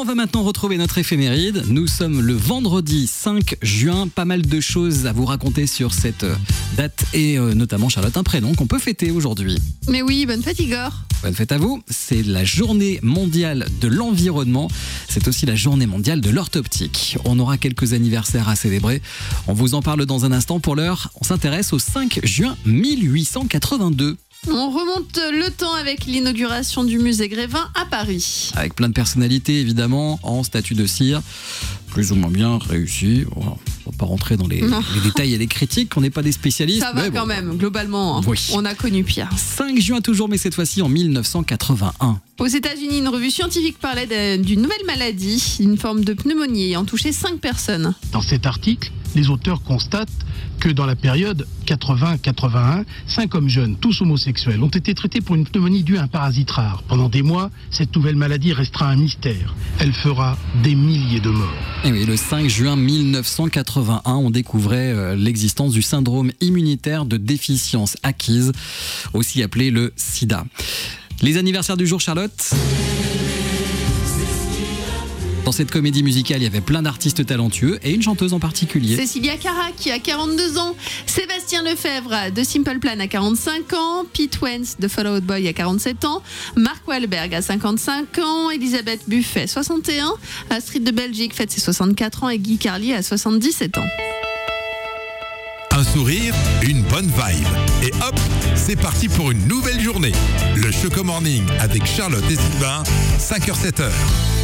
on va maintenant retrouver notre éphéméride. Nous sommes le vendredi 5 juin. Pas mal de choses à vous raconter sur cette date et notamment, Charlotte, un prénom qu'on peut fêter aujourd'hui. Mais oui, bonne fête Igor. Bonne fête à vous. C'est la journée mondiale de l'environnement. C'est aussi la journée mondiale de l'orthoptique. On aura quelques anniversaires à célébrer. On vous en parle dans un instant. Pour l'heure, on s'intéresse au 5 juin 1882. On remonte le temps avec l'inauguration du musée Grévin à Paris. Avec plein de personnalités, évidemment, en statue de cire, plus ou moins bien réussi. On va pas rentrer dans les détails et les critiques, on n'est pas des spécialistes. Ça va quand même, globalement. Oui. On a connu pire. 5 juin toujours, mais cette fois-ci en 1981. Aux États-Unis, une revue scientifique parlait d'une nouvelle maladie, une forme de pneumonie ayant touché 5 personnes. Dans cet article, les auteurs constatent que dans la période 80-81, 5 hommes jeunes, tous homosexuels, ont été traités pour une pneumonie due à un parasite rare. Pendant des mois, cette nouvelle maladie restera un mystère. Elle fera des milliers de morts. Et oui, le 5 juin 1981, on découvrait l'existence du syndrome immunitaire de déficience acquise, aussi appelé le SIDA. Les anniversaires du jour, Charlotte ? Dans cette comédie musicale, il y avait plein d'artistes talentueux et une chanteuse en particulier. Cécilia Cara qui a 42 ans, Sébastien Lefebvre de Simple Plan a 45 ans, Pete Wentz de Fall Out Boy a 47 ans, Mark Wahlberg a 55 ans, Elisabeth Buffet 61, Astrid de Belgique fête ses 64 ans et Guy Carlier a 77 ans. Un sourire, une bonne vibe. Et hop, c'est parti pour une nouvelle journée. Le Choco Morning avec Charlotte et Sylvain, 5h-7h.